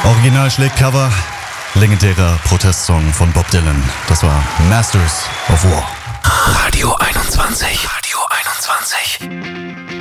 Original schlägt Cover. Legendärer Protestsong von Bob Dylan. Das war Masters of War. Radio 1.